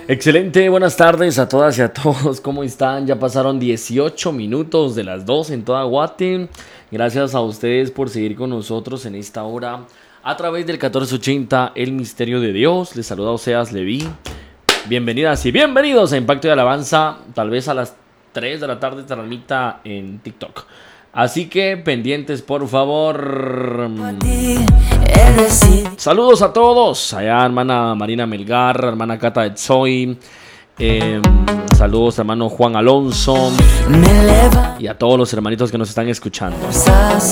Excelente, buenas tardes a todas y a todos, ¿cómo están? Ya pasaron 18 minutos de las 2 en toda Guate. Gracias a ustedes por seguir con nosotros en esta hora a través del 1480 El Misterio de Dios. Les saluda Oseas Leví. Bienvenidas y bienvenidos a Impacto y Alabanza. Tal vez a las 3 de la tarde transmita en TikTok. Así que pendientes, por favor. Saludos a todos. Allá, hermana Marina Melgar, hermana Cata Etzoy. Saludos, hermano Juan Alonso. Y a todos los hermanitos que nos están escuchando.